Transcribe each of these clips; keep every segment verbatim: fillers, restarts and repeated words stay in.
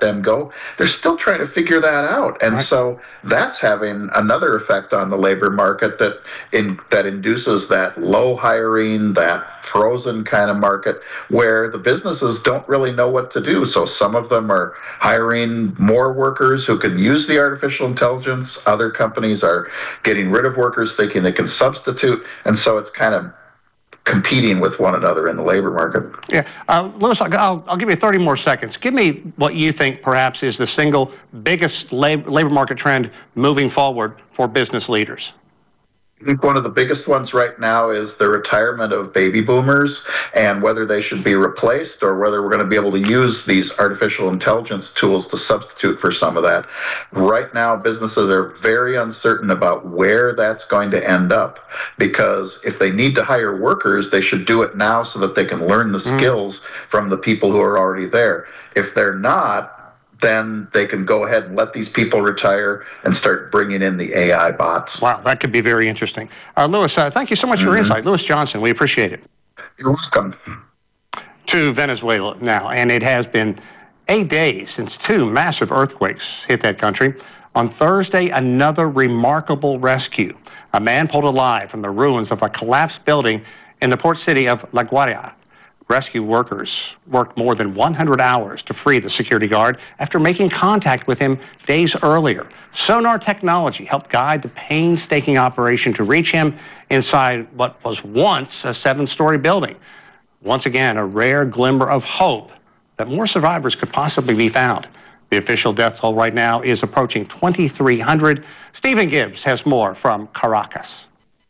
them go. They're still trying to figure that out. And right. so that's having another effect on the labor market that in, that induces that low hiring, that frozen kind of market where the businesses don't really know what to do. So some of them are hiring more workers who can use the artificial intelligence. Other companies are getting rid of workers thinking they can substitute. And so it's kind of competing with one another in the labor market. Yeah. Uh, Louis, I'll, I'll give you thirty more seconds. Give me what you think perhaps is the single biggest lab, labor market trend moving forward for business leaders. I think one of the biggest ones right now is the retirement of baby boomers and whether they should be replaced or whether we're going to be able to use these artificial intelligence tools to substitute for some of that. Right now, businesses are very uncertain about where that's going to end up because if they need to hire workers, they should do it now so that they can learn the mm. skills from the people who are already there. If they're not, then they can go ahead and let these people retire and start bringing in the A I bots. Wow, that could be very interesting. Uh, Louis, uh, thank you so much mm-hmm. for your insight. Louis Johnson, we appreciate it. You're welcome. To Venezuela now, and it has been eight days since two massive earthquakes hit that country. On Thursday, another remarkable rescue. A man pulled alive from the ruins of a collapsed building in the port city of La Guaira. Rescue workers worked more than one hundred hours to free the security guard after making contact with him days earlier. Sonar technology helped guide the painstaking operation to reach him inside what was once a seven-story building. Once again, a rare glimmer of hope that more survivors could possibly be found. The official death toll right now is approaching twenty-three hundred. Stephen Gibbs has more from Caracas.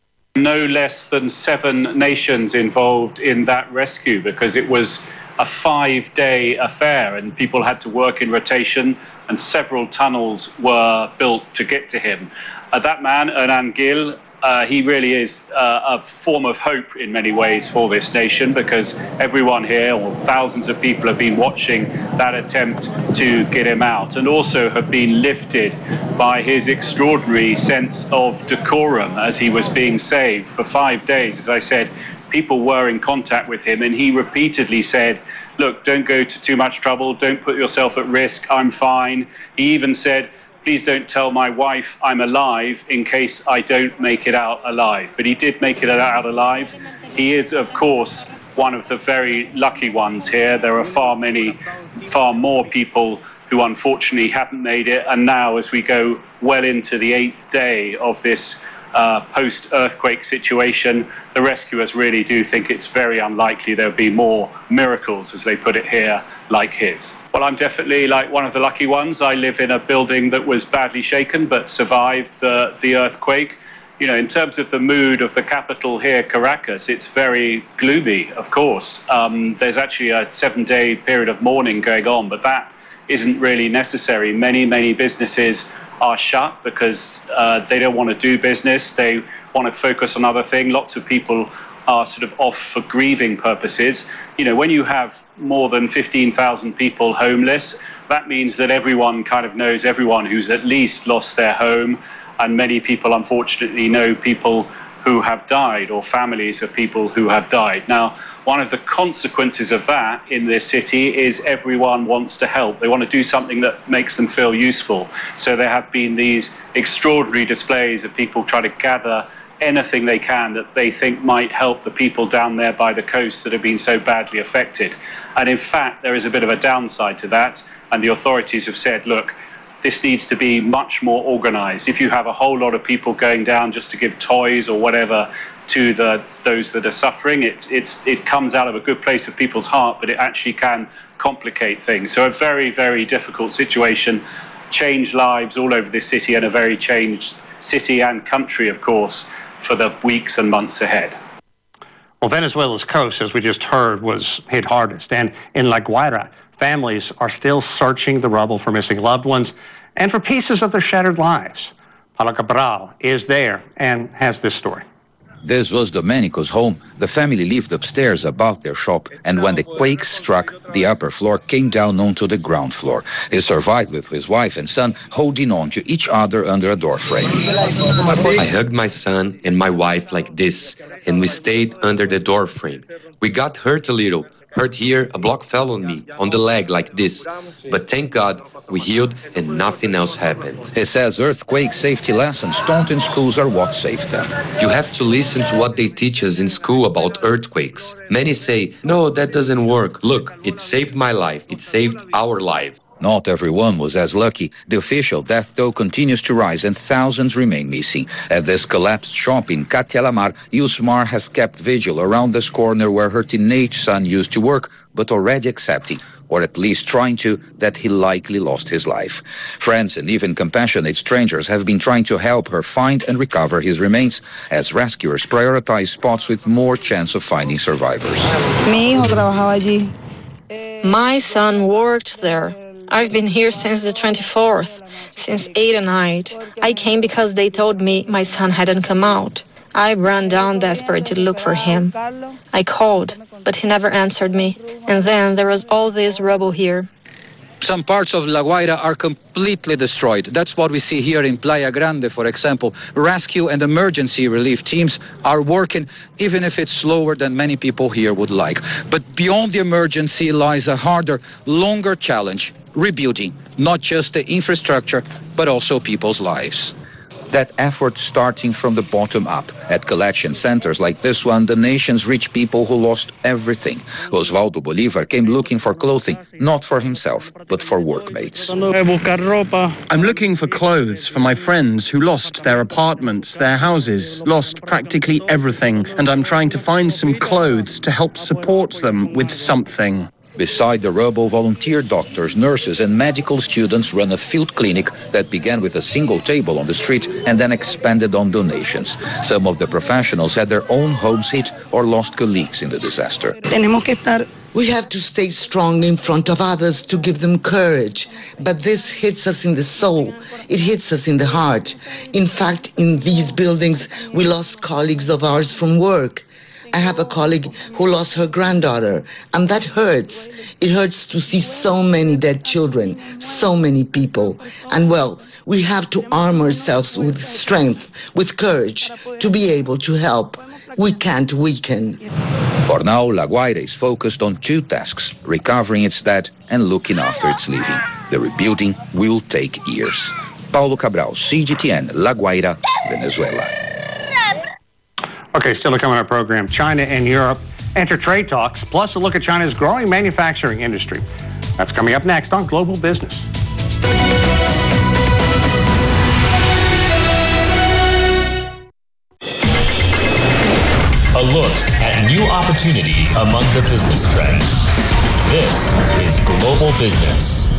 No less than seven nations involved in that rescue because it was a five-day affair and people had to work in rotation and several tunnels were built to get to him. Uh, that man, Hernan Gil, uh, he really is uh, a form of hope in many ways for this nation because everyone here, or thousands of people, have been watching that attempt to get him out and also have been lifted by his extraordinary sense of decorum as he was being saved. For five days, as I said, people were in contact with him and he repeatedly said, look, don't go to too much trouble, don't put yourself at risk, I'm fine. He even said, please don't tell my wife I'm alive in case I don't make it out alive. But he did make it out alive. He is, of course, one of the very lucky ones here. There are far many, far more people who unfortunately haven't made it. And now as we go well into the eighth day of this uh, post-earthquake situation, the rescuers really do think it's very unlikely there'll be more miracles, as they put it here, like his. Well, I'm definitely like one of the lucky ones. I live in a building that was badly shaken but survived the, the earthquake. You know, in terms of the mood of the capital here, Caracas, it's very gloomy, of course. Um, there's actually a seven-day period of mourning going on, but that isn't really necessary. Many, many businesses are shut because uh, they don't want to do business. They want to focus on other things. Lots of people are sort of off for grieving purposes. You know, when you have more than fifteen thousand people homeless, that means that everyone kind of knows everyone who's at least lost their home. And many people, unfortunately, know people who have died or families of people who have died. Now, one of the consequences of that in this city is everyone wants to help. They want to do something that makes them feel useful. So there have been these extraordinary displays of people trying to gather anything they can that they think might help the people down there by the coast that have been so badly affected. And in fact, there is a bit of a downside to that. And the authorities have said, look, this needs to be much more organized. If you have a whole lot of people going down just to give toys or whatever to the those that are suffering, it, it's, it comes out of a good place of people's heart, but it actually can complicate things. So a very, very difficult situation, change lives all over this city and a very changed city and country, of course, for the weeks and months ahead. Well, Venezuela's coast, as we just heard, was hit hardest. And in La Guaira, families are still searching the rubble for missing loved ones and for pieces of their shattered lives. Paula Cabral is there and has this story. This was Domenico's home. The family lived upstairs above their shop, and when the quake struck, the upper floor came down onto the ground floor. He survived with his wife and son, holding on to each other under a door frame. I hugged my son and my wife like this, and we stayed under the door frame. We got hurt a little, Hurt here, a block fell on me, on the leg like this. But thank God, we healed and nothing else happened. He says earthquake safety lessons taught in schools are what saved them. You have to listen to what they teach us in school about earthquakes. Many say, no, that doesn't work. Look, it saved my life. It saved our life. Not everyone was as lucky. The official death toll continues to rise and thousands remain missing. At this collapsed shop in Catialamar, Yusmar has kept vigil around this corner where her teenage son used to work, but already accepting, or at least trying to, that he likely lost his life. Friends and even compassionate strangers have been trying to help her find and recover his remains as rescuers prioritize spots with more chance of finding survivors. My son worked there. I've been here since the twenty-fourth, since eight at night. I came because they told me my son hadn't come out. I ran down desperate to look for him. I called, but he never answered me. And then there was all this rubble here. Some parts of La Guaira are completely destroyed. That's what we see here in Playa Grande, for example. Rescue and emergency relief teams are working, even if it's slower than many people here would like. But beyond the emergency lies a harder, longer challenge: rebuilding not just the infrastructure, but also people's lives. That effort starting from the bottom up. At collection centers like this one, the nations reach people who lost everything. Osvaldo Bolivar came looking for clothing, not for himself, but for workmates. I'm looking for clothes for my friends who lost their apartments, their houses, lost practically everything, and I'm trying to find some clothes to help support them with something. Beside the rubble, volunteer doctors, nurses, and medical students run a field clinic that began with a single table on the street and then expanded on donations. Some of the professionals had their own homes hit or lost colleagues in the disaster. We have to stay strong in front of others to give them courage. But this hits us in the soul. It hits us in the heart. In fact, in these buildings, we lost colleagues of ours from work. I have a colleague who lost her granddaughter, and that hurts. It hurts to see so many dead children, so many people. And well, we have to arm ourselves with strength, with courage, to be able to help. We can't weaken. For now, La Guaira is focused on two tasks: recovering its dead and looking after its living. The rebuilding will take years. Paulo Cabral, C G T N, La Guaira, Venezuela. Okay, still to come on our program, China and Europe enter trade talks, plus a look at China's growing manufacturing industry. That's coming up next on Global Business. A look at new opportunities among the business trends. This is Global Business.